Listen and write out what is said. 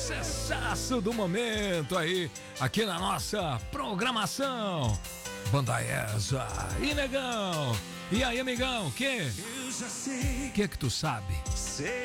sucesso do momento aí, aqui na nossa programação. Banda Esa e Negão. E aí, amigão, que tu sabe?